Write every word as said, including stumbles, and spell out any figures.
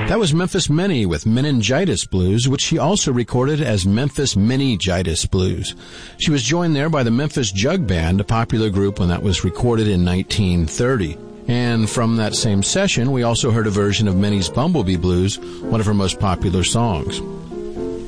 That was Memphis Minnie with Meningitis Blues, which she also recorded as Memphis Meningitis Blues. She was joined there by the Memphis Jug Band, a popular group when that was recorded in nineteen thirty. And from that same session, we also heard a version of Minnie's Bumblebee Blues, one of her most popular songs.